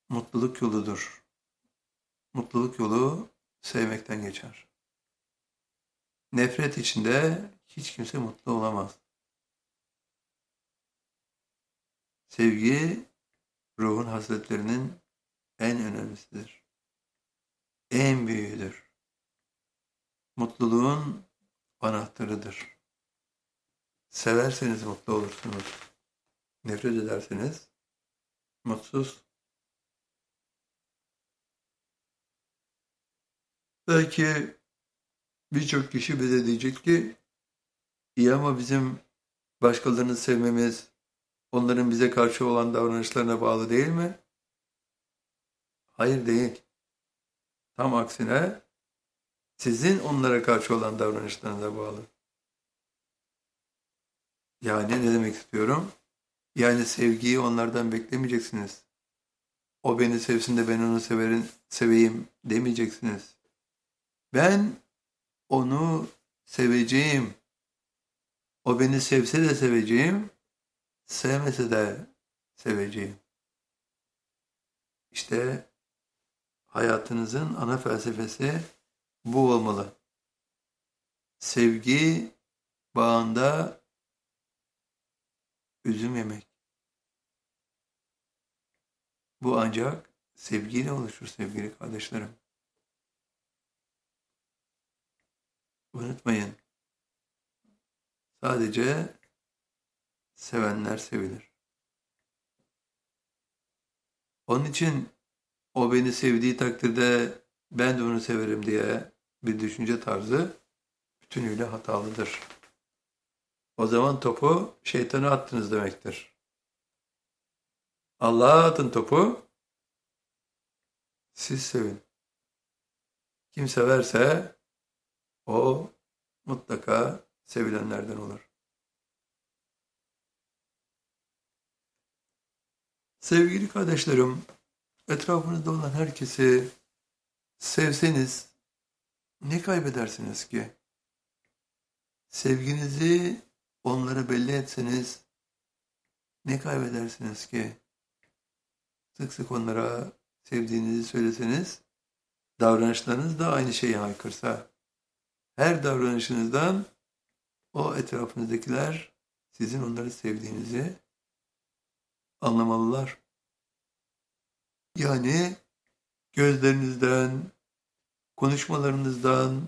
mutluluk yoludur. Mutluluk yolu sevmekten geçer. Nefret içinde hiç kimse mutlu olamaz. Sevgi, ruhun hasletlerinin en önemlisidir. En büyüğüdür. Mutluluğun anahtarıdır. Severseniz mutlu olursunuz. Nefret ederseniz mutsuz. Belki birçok kişi bize diyecek ki, iyi ama bizim başkalarını sevmemiz, onların bize karşı olan davranışlarına bağlı değil mi? Hayır, değil. Tam aksine sizin onlara karşı olan davranışlarına bağlı. Yani ne demek istiyorum? Yani sevgiyi onlardan beklemeyeceksiniz. O beni sevsin de ben onu seveyim demeyeceksiniz. Ben onu seveceğim. O beni sevse de seveceğim, sevmese de seveceğim. İşte hayatınızın ana felsefesi bu olmalı. Sevgi bağında üzüm yemek. Bu ancak sevgiyle oluşur sevgili kardeşlerim. Unutmayın. Sadece sevenler sevilir. Onun için o beni sevdiği takdirde ben de onu severim diye bir düşünce tarzı bütünüyle hatalıdır. O zaman topu şeytana attınız demektir. Allah'a atın topu, siz sevin. Kim severse o mutlaka sevilenlerden olur. Sevgili kardeşlerim, etrafınızda olan herkesi sevseniz ne kaybedersiniz ki? Sevginizi onlara belli etseniz ne kaybedersiniz ki? Sık sık onlara sevdiğinizi söyleseniz, davranışlarınız da aynı şeyi haykırsa, her davranışınızdan o etrafınızdakiler sizin onları sevdiğinizi anlamalılar. Yani gözlerinizden, konuşmalarınızdan,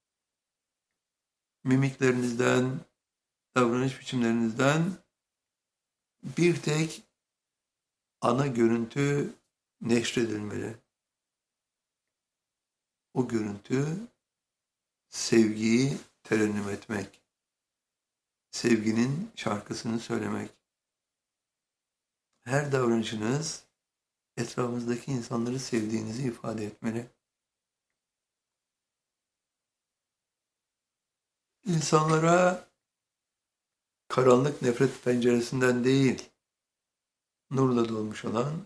mimiklerinizden, davranış biçimlerinizden bir tek ana görüntü neşredilmeli. O görüntü sevgiyi terennüm etmek, sevginin şarkısını söylemek. Her davranışınız etrafınızdaki insanları sevdiğinizi ifade etmeli. İnsanlara karanlık nefret penceresinden değil, nurla dolmuş olan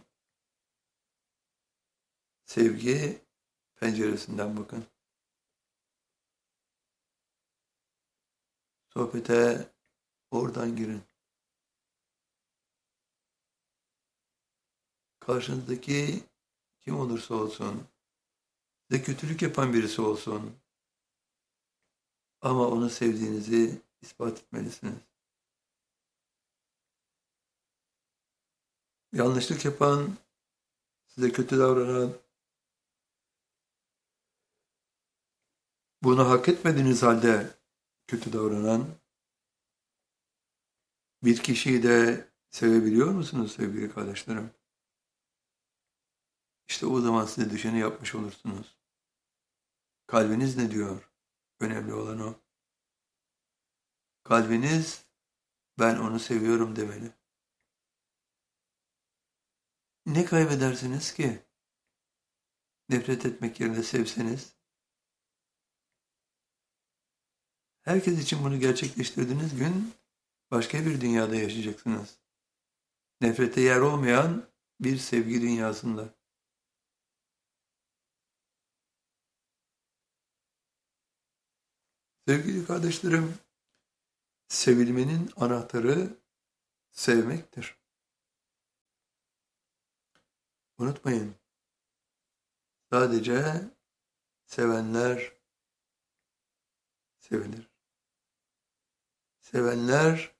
sevgi penceresinden bakın. Sohbete oradan girin. Karşınızdaki kim olursa olsun, size kötülük yapan birisi olsun ama onu sevdiğinizi ispat etmelisiniz. Yanlışlık yapan, size kötü davranan, bunu hak etmediğiniz halde kötü davranan bir kişiyi de sevebiliyor musunuz sevgili kardeşlerim? İşte o zaman size düşeni yapmış olursunuz. Kalbiniz ne diyor? Önemli olan o. Kalbiniz ben onu seviyorum demeli. Ne kaybedersiniz ki? Nefret etmek yerine sevseniz. Herkes için bunu gerçekleştirdiğiniz gün başka bir dünyada yaşayacaksınız. Nefrete yer olmayan bir sevgi dünyasında. Sevgili kardeşlerim, sevilmenin anahtarı sevmektir. Unutmayın, sadece sevenler sevilir. Sevenler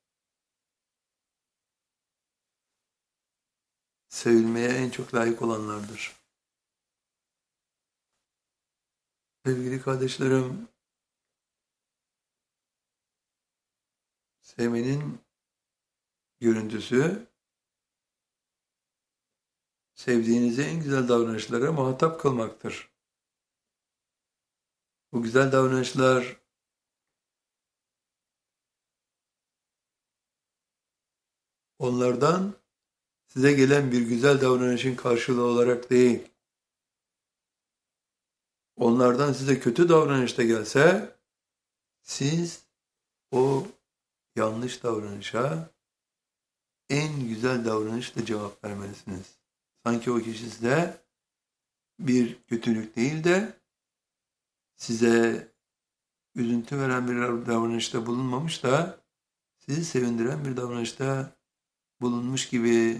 sevilmeye en çok layık olanlardır. Sevgili kardeşlerim, sevmenin görüntüsü, sevdiğinizi en güzel davranışlara muhatap kılmaktır. Bu güzel davranışlar onlardan size gelen bir güzel davranışın karşılığı olarak değil, onlardan size kötü davranış da gelse, siz o yanlış davranışa en güzel davranışla cevap vermelisiniz. Sanki o kişi size bir kötülük değil de size üzüntü veren bir davranışta bulunmamış da sizi sevindiren bir davranışta bulunmuş gibi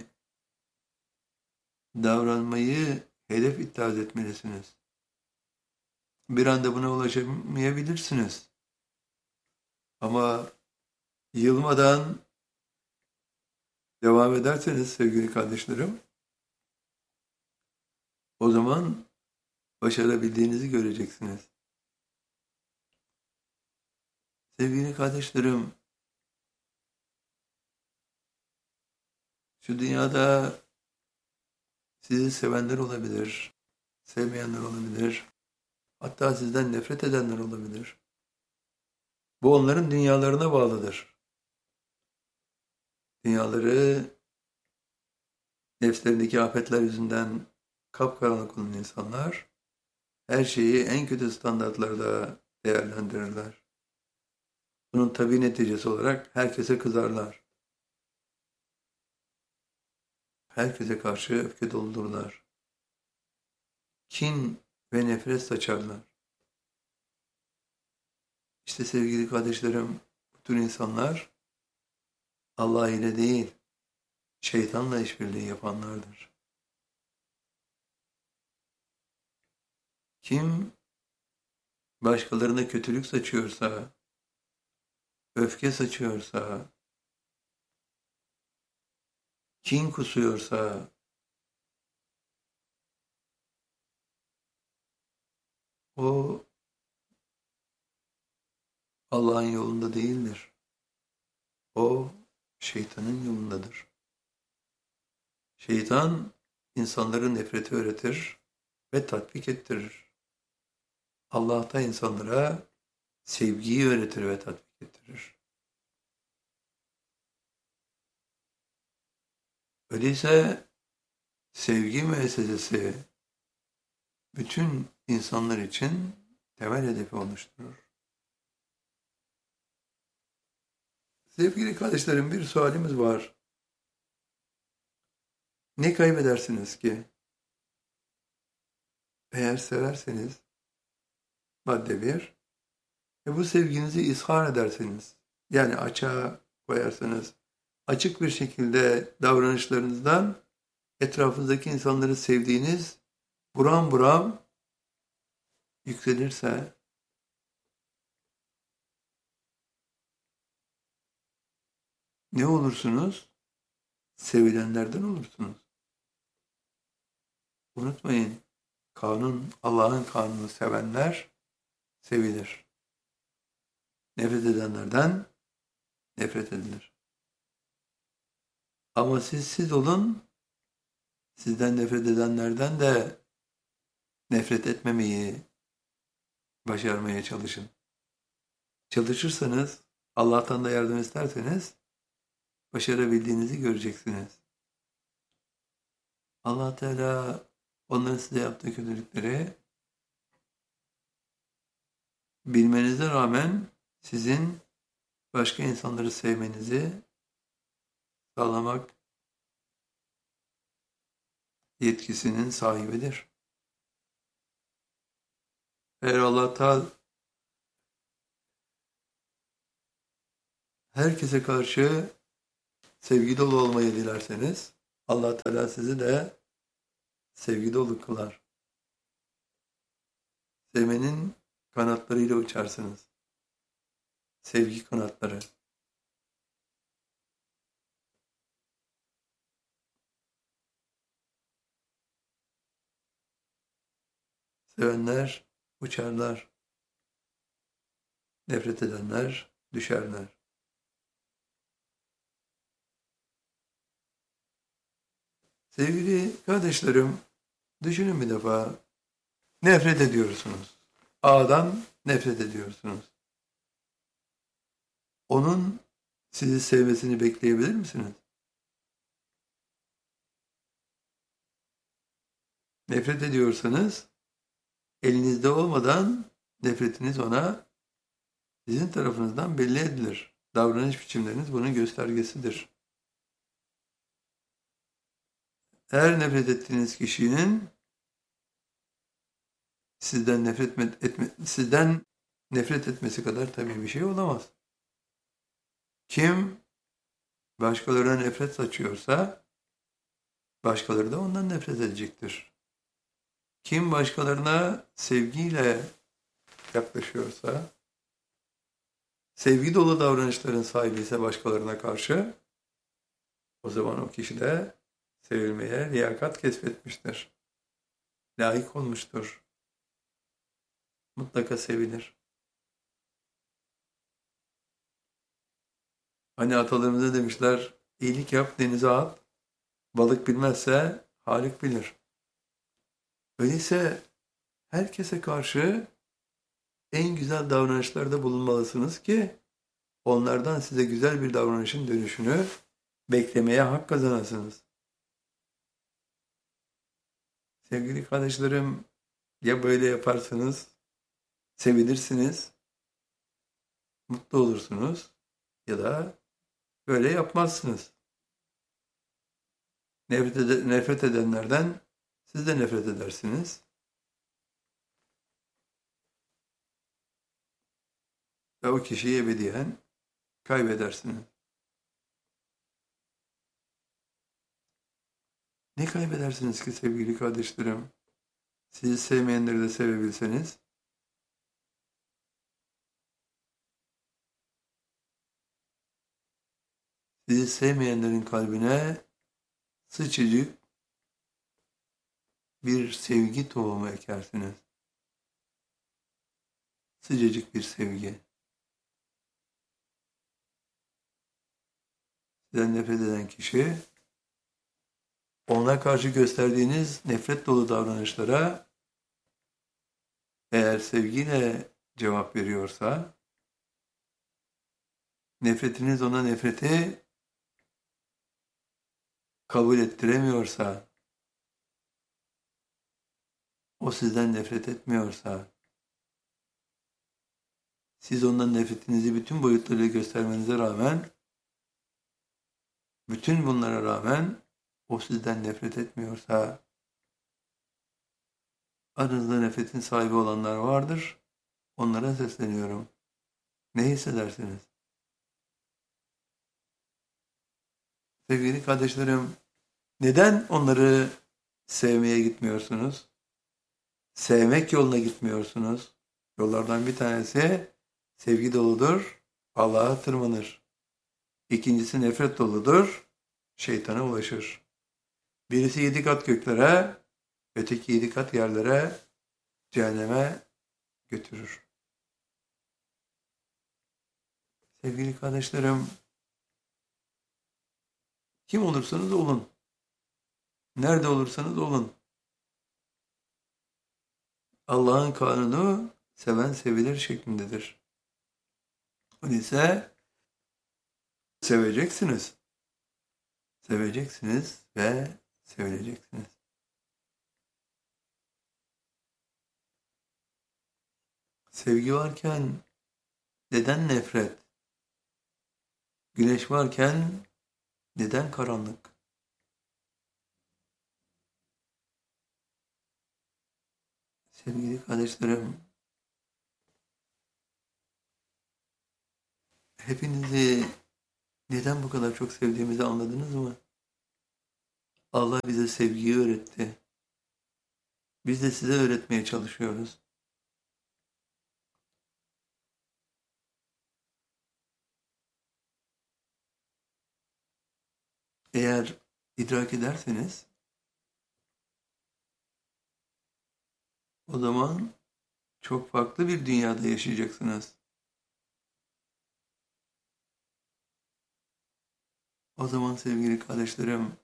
davranmayı hedef itiraz etmelisiniz. Bir anda buna ulaşamayabilirsiniz. Ama yılmadan devam ederseniz sevgili kardeşlerim, o zaman başarabildiğinizi göreceksiniz. Sevgili kardeşlerim, şu dünyada sizi sevenler olabilir, sevmeyenler olabilir, hatta sizden nefret edenler olabilir. Bu onların dünyalarına bağlıdır. Dünyaları nefslerindeki afetler yüzünden kapkaranlık olan insanlar her şeyi en kötü standartlarda değerlendirirler. Bunun tabii neticesi olarak herkese kızarlar. Herkese karşı öfke doldururlar. Kin ve nefret saçarlar. İşte sevgili kardeşlerim, bu tür insanlar Allah ile değil, şeytanla işbirliği yapanlardır. Kim başkalarına kötülük saçıyorsa, öfke saçıyorsa, kin kusuyorsa, o Allah'ın yolunda değildir. O şeytanın yolundadır. Şeytan insanların nefreti öğretir ve tatbik ettirir. Allah da insanlara sevgiyi öğretir ve tatbik ettirir. Öyleyse sevgi müessesesi bütün insanlar için temel hedefi oluşturur. Sevgili kardeşlerim, bir sualimiz var. Ne kaybedersiniz ki? Eğer severseniz, madde bir, bu sevginizi izhar ederseniz, yani açığa koyarsanız, açık bir şekilde davranışlarınızdan etrafınızdaki insanları sevdiğiniz buram buram yükselirse, ne olursunuz? Sevilenlerden olursunuz. Unutmayın, kanun, Allah'ın kanunu sevenler sevilir. Nefret edenlerden nefret edilir. Ama siz olun, sizden nefret edenlerden de nefret etmemeyi başarmaya çalışın. Çalışırsanız, Allah'tan da yardım isterseniz, başarabildiğinizi göreceksiniz. Allah Teala onların size yaptığı kötülükleri bilmenize rağmen sizin başka insanları sevmenizi sağlamak yetkisinin sahibidir. Eğer Allah Teala herkese karşı sevgi dolu olmayı dilerseniz, Allah Teala sizi de sevgi dolu kılar. Sevmenin kanatlarıyla uçarsınız. Sevgi kanatları. Sevenler uçarlar. Nefret edenler düşerler. Sevgili kardeşlerim, düşünün bir defa. Nefret ediyorsunuz. A'dan nefret ediyorsunuz. Onun sizi sevmesini bekleyebilir misiniz? Nefret ediyorsanız elinizde olmadan nefretiniz ona sizin tarafınızdan belli edilir. Davranış biçimleriniz bunun göstergesidir. Her nefret ettiğiniz kişinin sizden nefret etmesi kadar tabii bir şey olamaz. Kim başkalarına nefret saçıyorsa başkaları da ondan nefret edecektir. Kim başkalarına sevgiyle yaklaşıyorsa, sevgi dolu davranışların sahibi ise başkalarına karşı, o zaman o kişi de sevilmeye liyakat kesbetmiştir. Layık olmuştur. Mutlaka sevilir. Hani atalarımıza demişler, iyilik yap denize at, balık bilmezse Halik bilir. Öyleyse herkese karşı en güzel davranışlarda bulunmalısınız ki onlardan size güzel bir davranışın dönüşünü beklemeye hak kazanasınız. Sevgili kardeşlerim, ya böyle yaparsanız sevilirsiniz, mutlu olursunuz ya da böyle yapmazsınız. Nefret edenlerden siz de nefret edersiniz. Ve o kişiyi ebediyen kaybedersiniz. Ne kaybedersiniz ki sevgili kardeşlerim? Sizi sevmeyenleri de sevebilseniz, sizi sevmeyenlerin kalbine sıçıcık bir sevgi tohumu ekersiniz. Sıcacık bir sevgi. Sizden nefret eden kişi, ona karşı gösterdiğiniz nefret dolu davranışlara eğer sevgiyle cevap veriyorsa, nefretiniz ona nefreti kabul ettiremiyorsa, o sizden nefret etmiyorsa, siz ondan nefretinizi bütün boyutlarıyla göstermenize rağmen, bütün bunlara rağmen o sizden nefret etmiyorsa, aranızda nefretin sahibi olanlar vardır. Onlara sesleniyorum. Ne hissedersiniz? Sevgili kardeşlerim, neden onları sevmeye gitmiyorsunuz? Sevmek yoluna gitmiyorsunuz. Yollardan bir tanesi sevgi doludur, Allah'a tırmanır. İkincisi nefret doludur, şeytana ulaşır. Birisi 7 kat göklere, öteki 7 kat yerlere, cehenneme götürür. Sevgili kardeşlerim, kim olursanız olun, nerede olursanız olun, Allah'ın kanunu seven sevilir şeklindedir. Öyleyse seveceksiniz. Seveceksiniz ve sevileceksiniz. Sevgi varken neden nefret? Güneş varken neden karanlık? Sevgili kardeşlerim, hepinizi neden bu kadar çok sevdiğimizi anladınız mı? Allah bize sevgiyi öğretti. Biz de size öğretmeye çalışıyoruz. Eğer idrak ederseniz o zaman çok farklı bir dünyada yaşayacaksınız. O zaman sevgili kardeşlerim,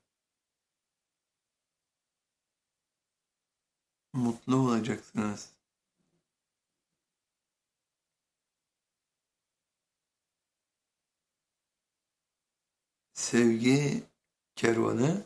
mutlu olacaksınız. Sevgi kervanı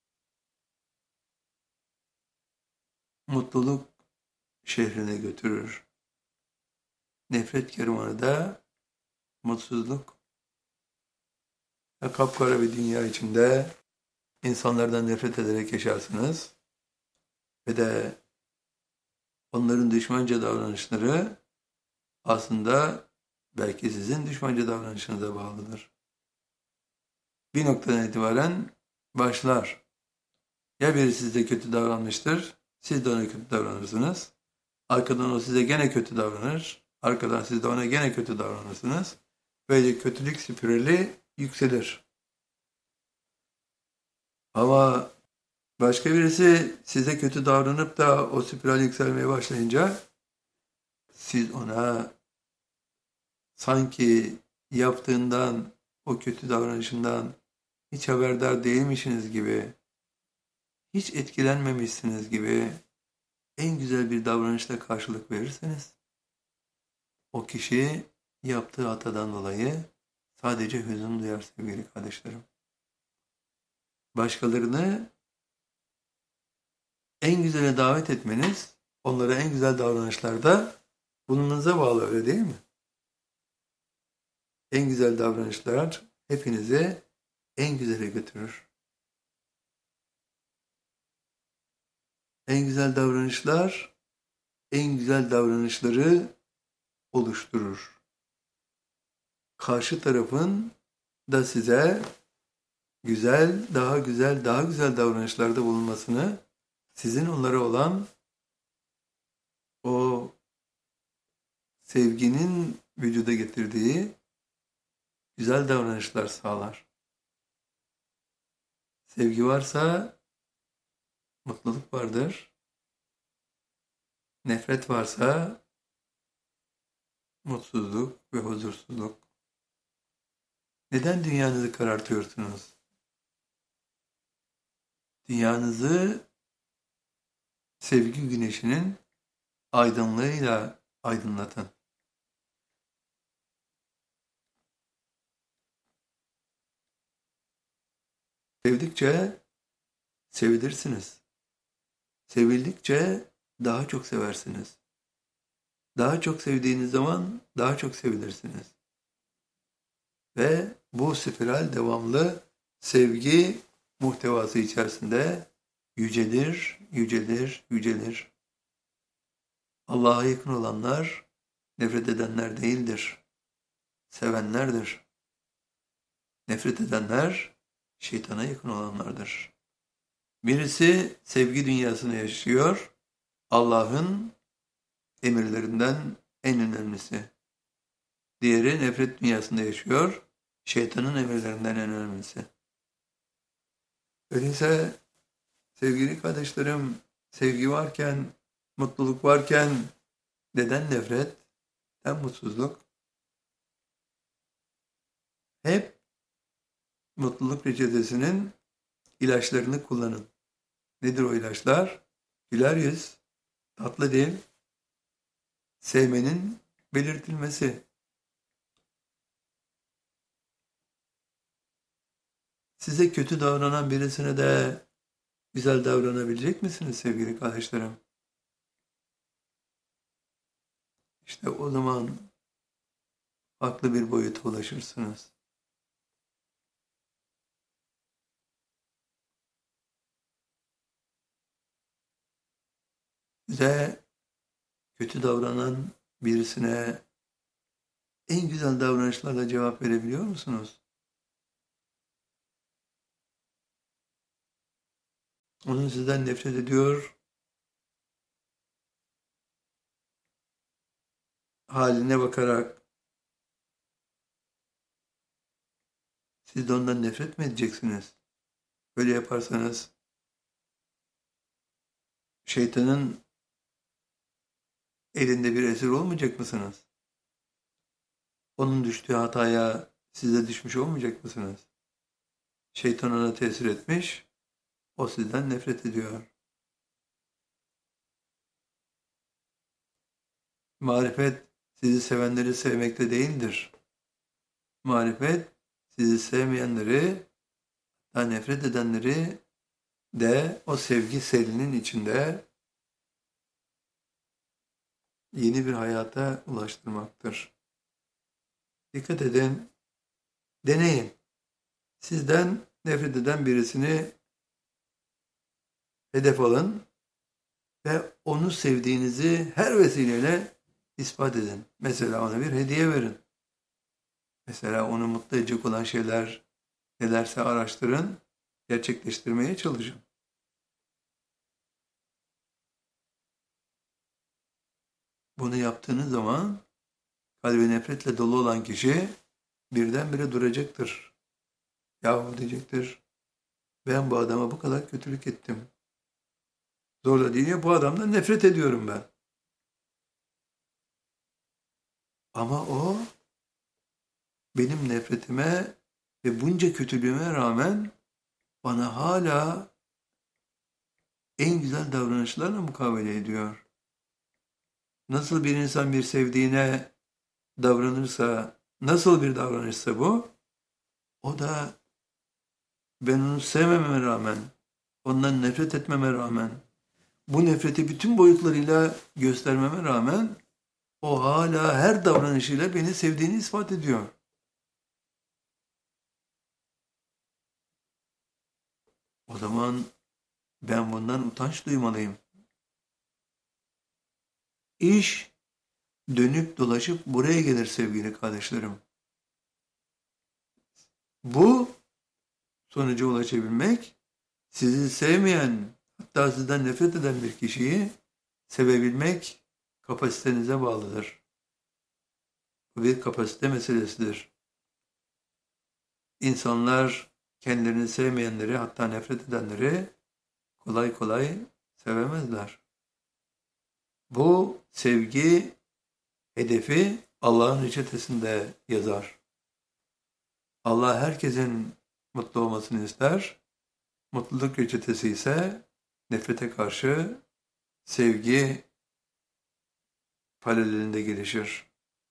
mutluluk şehrine götürür. Nefret kervanı da mutsuzluk ve kapkara bir dünya içinde insanlardan nefret ederek yaşarsınız ve de onların düşmanca davranışları aslında belki sizin düşmanca davranışınıza bağlıdır. Bir noktadan itibaren başlar. Ya biri size kötü davranmıştır, siz de ona kötü davranırsınız. Arkadan o size gene kötü davranır, arkadan siz de ona gene kötü davranırsınız. Böylece kötülük spirali yükselir. Ama başka birisi size kötü davranıp da o spiral yükselmeye başlayınca siz ona sanki yaptığından, o kötü davranışından hiç haberdar değilmişsiniz gibi, hiç etkilenmemişsiniz gibi en güzel bir davranışla karşılık verirseniz, o kişi yaptığı hatadan dolayı sadece hüzün duyar sevgili kardeşlerim. Başkalarını en güzele davet etmeniz, onlara en güzel davranışlarda bulunmanıza bağlı, öyle değil mi? En güzel davranışlar hepinizi en güzele götürür. En güzel davranışlar, en güzel davranışları oluşturur. Karşı tarafın da size güzel, daha güzel, daha güzel davranışlarda bulunmasını, sizin onlara olan o sevginin vücuda getirdiği güzel davranışlar sağlar. Sevgi varsa mutluluk vardır. Nefret varsa mutsuzluk ve huzursuzluk. Neden dünyanızı karartıyorsunuz? Dünyanızı sevgi güneşinin aydınlığıyla aydınlatın. Sevdikçe sevilirsiniz. Sevildikçe daha çok seversiniz. Daha çok sevdiğiniz zaman daha çok sevilirsiniz. Ve bu spiral devamlı sevgi muhtevası içerisinde yücelir, yücelir, yücelir. Allah'a yakın olanlar nefret edenler değildir, sevenlerdir. Nefret edenler şeytana yakın olanlardır. Birisi sevgi dünyasını yaşıyor, Allah'ın emirlerinden en önemlisi. Diğeri nefret dünyasında yaşıyor, şeytanın emirlerinden en önemlisi. Öyleyse sevgili kardeşlerim, sevgi varken, mutluluk varken neden nefret, neden mutsuzluk? Hep mutluluk reçetesinin ilaçlarını kullanın. Nedir o ilaçlar? Güler yüz, tatlı dil, sevmenin belirtilmesi. Size kötü davranan birisine de güzel davranabilecek misiniz sevgili kardeşlerim? İşte o zaman farklı bir boyuta ulaşırsınız. Size kötü davranan birisine en güzel davranışlarla cevap verebiliyor musunuz? Onun sizden nefret ediyor, haline bakarak siz de ondan nefret mi edeceksiniz? Böyle yaparsanız şeytanın elinde bir esir olmayacak mısınız? Onun düştüğü hataya siz de düşmüş olmayacak mısınız? Şeytan ona tesir etmiş, o sizden nefret ediyor. Marifet sizi sevenleri sevmekte değildir. Marifet sizi sevmeyenleri, nefret edenleri de o sevgi selinin içinde yeni bir hayata ulaştırmaktır. Dikkat edin, deneyin. Sizden nefret eden birisini hedef alın ve onu sevdiğinizi her vesileyle ispat edin. Mesela ona bir hediye verin. Mesela onu mutlu edecek olan şeyler nelerse araştırın, gerçekleştirmeye çalışın. Bunu yaptığınız zaman kalbi nefretle dolu olan kişi birdenbire duracaktır. Yahu diyecektir, ben bu adama bu kadar kötülük ettim. Zorla değil ya, bu adamdan nefret ediyorum ben. Ama o benim nefretime ve bunca kötülüğüme rağmen bana hala en güzel davranışlarla mukabele ediyor. Nasıl bir insan bir sevdiğine davranırsa, nasıl bir davranışsa bu, o da ben onu sevmememe rağmen, ondan nefret etmeme rağmen, bu nefreti bütün boyutlarıyla göstermeme rağmen, o hala her davranışıyla beni sevdiğini ispat ediyor. O zaman ben bundan utanç duymalıyım. İş dönüp dolaşıp buraya gelir sevgili kardeşlerim. Bu sonuca ulaşabilmek, sizi sevmeyen, hatta sizden nefret eden bir kişiyi sevebilmek kapasitenize bağlıdır. Bu bir kapasite meselesidir. İnsanlar kendilerini sevmeyenleri, hatta nefret edenleri kolay kolay sevemezler. Bu sevgi hedefi Allah'ın reçetesinde yazar. Allah herkesin mutlu olmasını ister. Mutluluk reçetesi ise nefrete karşı sevgi paralelinde gelişir.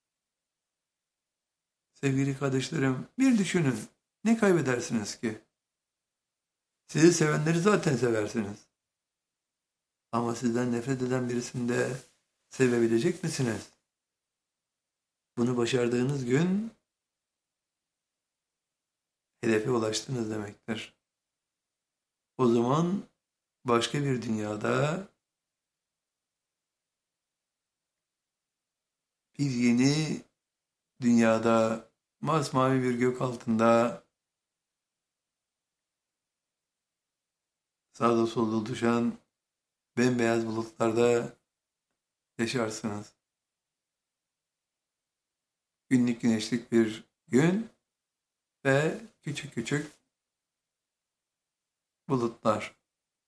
Sevgili kardeşlerim, bir düşünün. Ne kaybedersiniz ki? Sizi sevenleri zaten seversiniz. Ama sizden nefret eden birisini de sevebilecek misiniz? Bunu başardığınız gün hedefe ulaştınız demektir. O zaman başka bir dünyada bir yeni dünyada masmavi bir gök altında sağda solda düşen bembeyaz bulutlarda yaşarsınız. Günlük güneşlik bir gün ve küçük küçük bulutlar.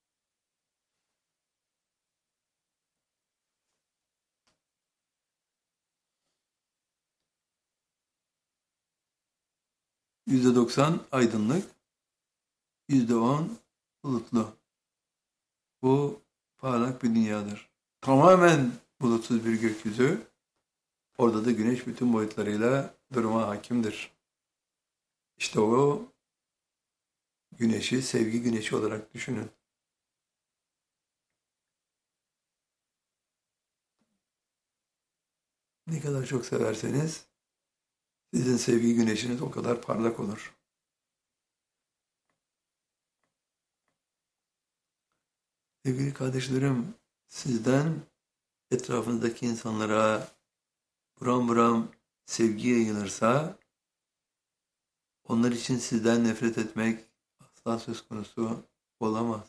%90 aydınlık, %10 bulutlu. Bu parlak bir dünyadır. Tamamen bulutsuz bir gökyüzü. Orada da güneş bütün boyutlarıyla duruma hakimdir. İşte o güneşi sevgi güneşi olarak düşünün. Ne kadar çok severseniz sizin sevgi güneşiniz o kadar parlak olur. Sevgili kardeşlerim, sizden etrafınızdaki insanlara buram buram sevgi yayılırsa, onlar için sizden nefret etmek asla söz konusu olamaz.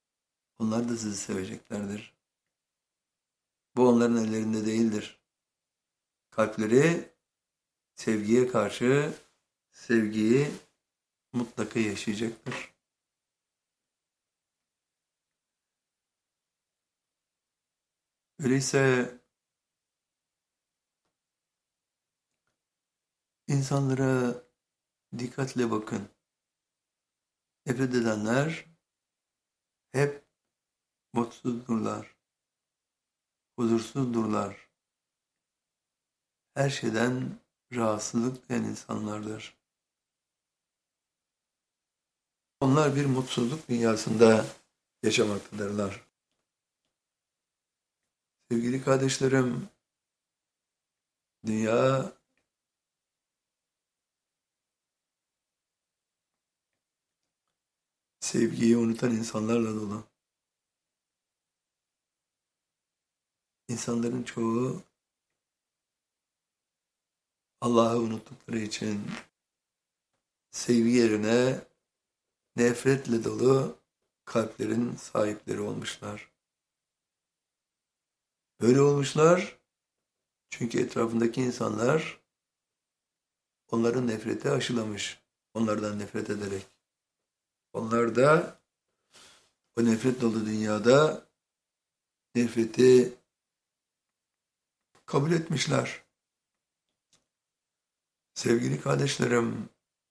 Onlar da sizi seveceklerdir. Bu onların ellerinde değildir. kalpleri sevgiye karşı sevgiyi mutlaka yaşayacaktır. Öyleyse insanlara dikkatle bakın. Nefret edenler hep mutsuzdurlar, huzursuzdurlar. Her şeyden rahatsızlık duyan insanlardır. Onlar bir mutsuzluk dünyasında yaşamaktadırlar. Sevgili kardeşlerim, dünya sevgiyi unutan insanlarla dolu. İnsanların çoğu Allah'ı unuttukları için sevgi yerine nefretle dolu kalplerin sahipleri olmuşlar. Böyle olmuşlar çünkü etrafındaki insanlar onların nefreti aşılamış. Onlardan nefret ederek. Onlar da o nefret dolu dünyada nefreti kabul etmişler. Sevgili kardeşlerim,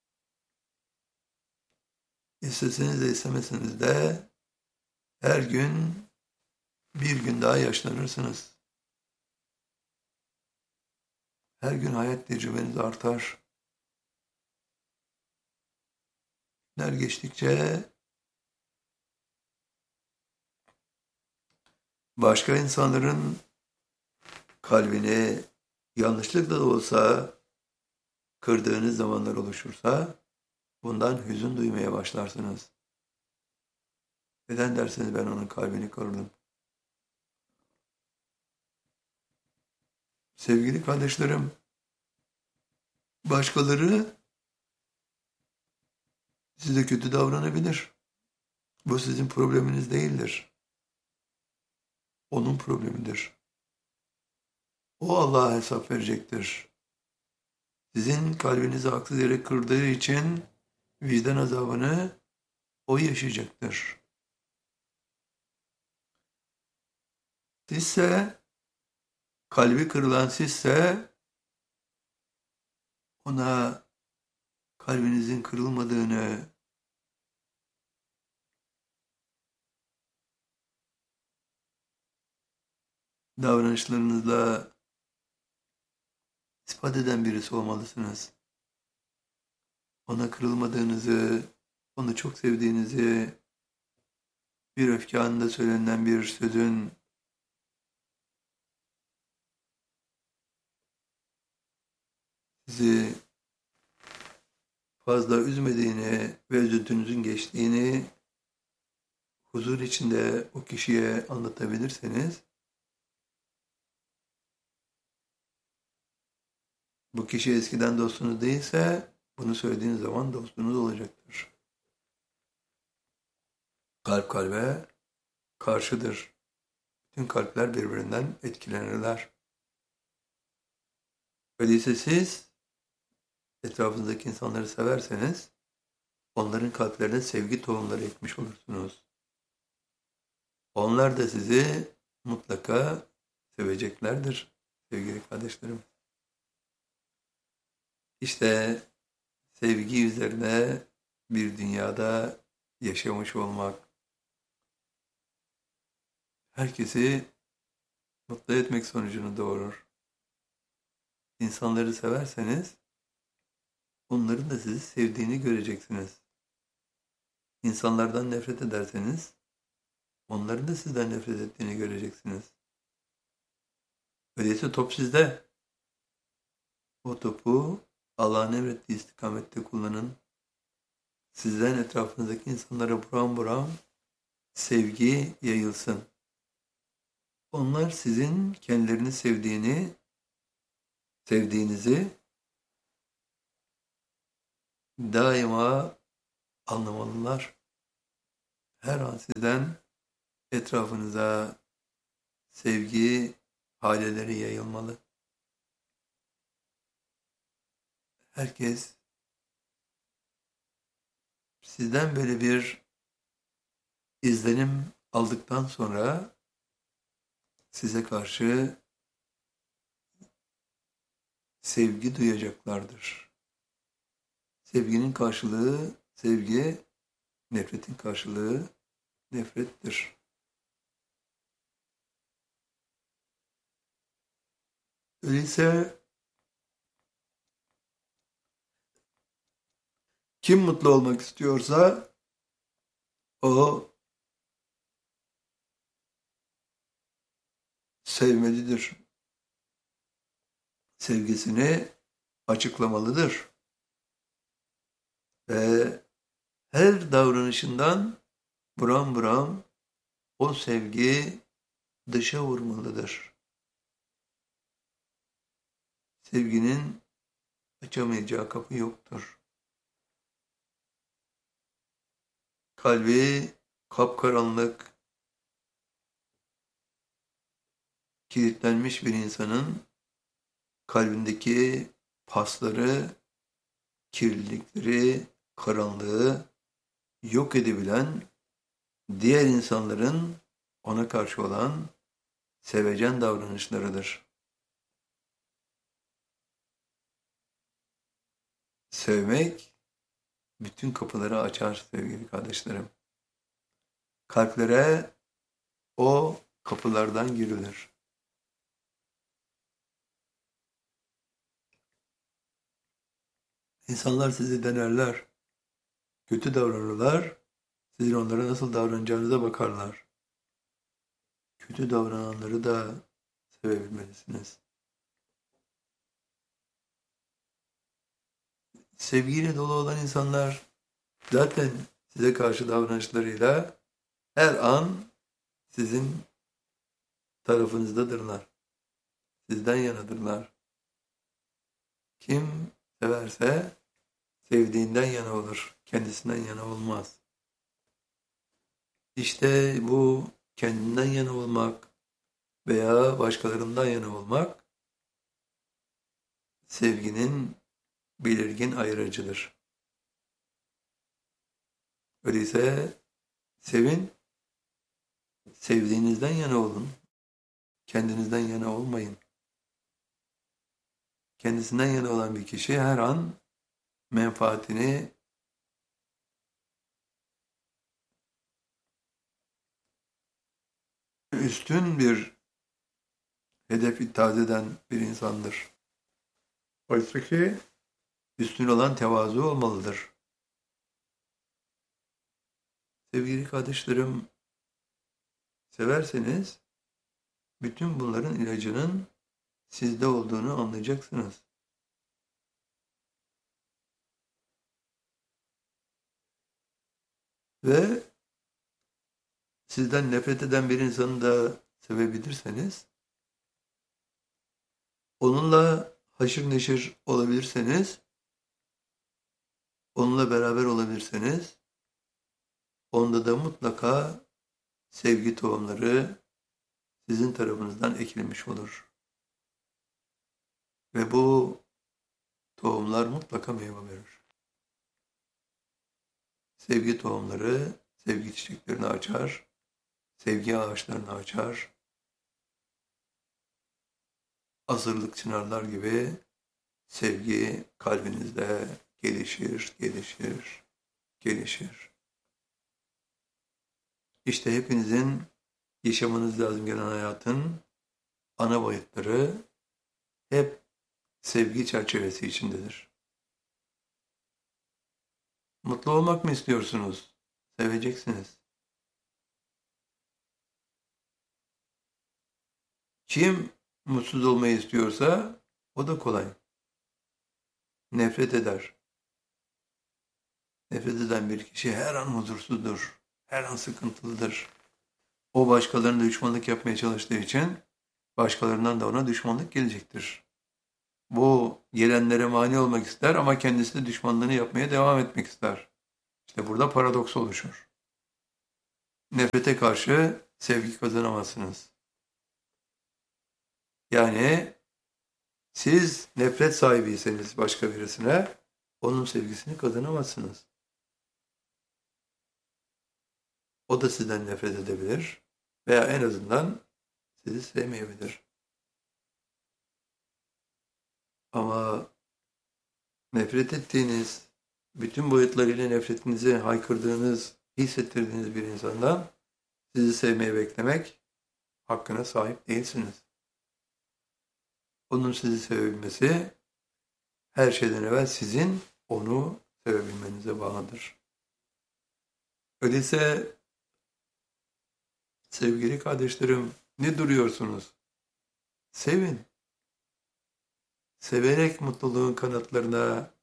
isteseniz de istemeseniz de her gün bir gün daha yaşlanırsınız. Her gün hayat tecrübeniz artar. Günler geçtikçe başka insanların kalbini yanlışlıkla da olsa kırdığınız zamanlar oluşursa bundan hüzün duymaya başlarsınız. Neden derseniz ben onun kalbini kırdım. Sevgili kardeşlerim, başkaları size kötü davranabilir. Bu sizin probleminiz değildir. Onun problemidir. O Allah'a hesap verecektir. Sizin kalbinizi haksız yere kırdığı için vicdan azabını o yaşayacaktır. Sizse, kalbi kırılan sizse ona kalbinizin kırılmadığını, davranışlarınızla ispat eden birisi olmalısınız. Ona kırılmadığınızı, onu çok sevdiğinizi, bir öfke anında söylenen bir sözün sizi fazla üzmediğini ve üzüntünüzün geçtiğini huzur içinde o kişiye anlatabilirseniz, bu kişi eskiden dostunuz değilse bunu söylediğiniz zaman dostunuz olacaktır. Kalp kalbe karşıdır. Bütün kalpler birbirinden etkilenirler. Öyleyse siz etrafınızdaki insanları severseniz onların kalplerine sevgi tohumları ekmiş olursunuz. Onlar da sizi mutlaka seveceklerdir sevgili kardeşlerim. İşte sevgi üzerine bir dünyada yaşamış olmak, herkesi mutlu etmek sonucunu doğurur. İnsanları severseniz onların da sizi sevdiğini göreceksiniz. İnsanlardan nefret ederseniz onların da sizden nefret ettiğini göreceksiniz. Öyleyse top sizde. O topu Allah'ın emrettiği istikamette kullanın. Sizden etrafınızdaki insanlara buram buram sevgi yayılsın. Onlar sizin kendilerini sevdiğinizi daima anlamalılar. Her an sizden etrafınıza sevgi haleleri yayılmalı. herkes sizden böyle bir izlenim aldıktan sonra size karşı sevgi duyacaklardır. Sevginin karşılığı sevgi, nefretin karşılığı nefrettir. Öyleyse kim mutlu olmak istiyorsa o sevmelidir. Sevgisini açıklamalıdır. Ve her davranışından buram buram o sevgi dışa vurmalıdır. Sevginin açamayacağı kapı yoktur. Kalbi kapkaranlık, kilitlenmiş bir insanın kalbindeki pasları, kirlilikleri, karanlığı yok edebilen diğer insanların ona karşı olan sevecen davranışlarıdır. Sevmek bütün kapıları açar sevgili kardeşlerim. Kalplere o kapılardan girilir. İnsanlar sizi denerler, kötü davranırlar, sizin onlara nasıl davranacağınıza bakarlar. Kötü davrananları da sevebilmelisiniz. Sevgiyle dolu olan insanlar zaten size karşı davranışlarıyla her an sizin tarafınızdadırlar. Sizden yanadırlar. Kim severse sevdiğinden yana olur. Kendisinden yana olmaz. İşte bu kendinden yana olmak veya başkalarından yana olmak sevginin belirgin ayrıcıdır. Öyleyse sevin, sevdiğinizden yana olun. Kendinizden yana olmayın. Kendisinden yana olan bir kişi her an menfaatini üstün bir hedef iddia eden bir insandır. Oysa ki üstün olan tevazu olmalıdır. Sevgili kardeşlerim, severseniz bütün bunların ilacının sizde olduğunu anlayacaksınız. Ve sizden nefret eden bir insanı da sevebilirseniz, onunla haşır neşir olabilirseniz, onunla beraber olabilirseniz, onda da mutlaka sevgi tohumları sizin tarafınızdan ekilmiş olur. Ve bu tohumlar mutlaka meyve verir. Sevgi tohumları sevgi çiçeklerini açar, sevgi ağaçlarını açar, asırlık çınarlar gibi sevgi kalbinizde gelişir, gelişir, gelişir. İşte hepinizin yaşamanız lazım gelen hayatın ana boyutları hep sevgi çerçevesi içindedir. Mutlu olmak mı istiyorsunuz? Seveceksiniz. Kim mutsuz olmayı istiyorsa o da kolay. Nefret eder. Nefret eden bir kişi her an huzursuzdur. Her an sıkıntılıdır. O başkalarına düşmanlık yapmaya çalıştığı için başkalarından da ona düşmanlık gelecektir. Bu gelenlere mani olmak ister ama kendisi de düşmanlığını yapmaya devam etmek ister. İşte burada paradoks oluşur. Nefrete karşı sevgi kazanamazsınız. Yani Siz nefret sahibiyseniz başka birisine, onun sevgisini kazanamazsınız. O da sizden nefret edebilir veya en azından sizi sevmeyebilir. Ama nefret ettiğiniz, bütün boyutlarıyla nefretinizi haykırdığınız, hissettirdiğiniz bir insandan sizi sevmeyi beklemek hakkına sahip değilsiniz. Onun sizi sevebilmesi her şeyden evvel sizin onu sevebilmenize bağlıdır. Öyleyse sevgili kardeşlerim, ne duruyorsunuz? Sevin. Severek mutluluğun kanatlarına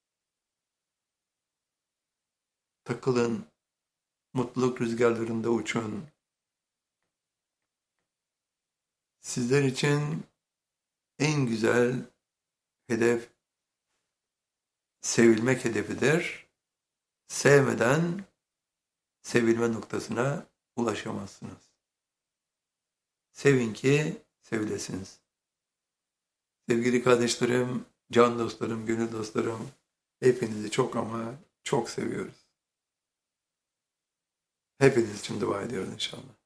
takılın. Mutluluk rüzgarlarında uçun. Sizler için en güzel hedef sevilmek hedefidir. Sevmeden sevilme noktasına ulaşamazsınız. Sevin ki sevilesiniz. Sevgili kardeşlerim, can dostlarım, gönül dostlarım, hepinizi çok ama çok seviyoruz. Hepiniz için dua ediyoruz inşallah.